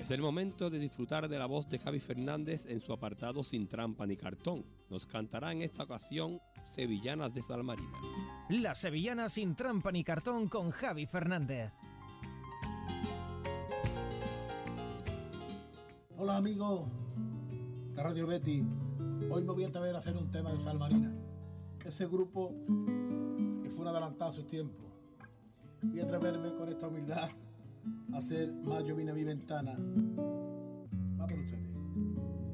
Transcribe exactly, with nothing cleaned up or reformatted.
Es el momento de disfrutar de la voz de Javi Fernández en su apartado Sin Trampa ni Cartón. Nos cantará en esta ocasión Sevillanas de Salmarina. Las Sevillanas Sin Trampa ni Cartón con Javi Fernández. Hola amigos de Radio Betis. Hoy me voy a atrever a hacer un tema de Salmarina, ese grupo que fue un adelantado a sus tiempos. Voy a atreverme con esta humildad a hacer Mayo vine a mi ventana. Va por ustedes.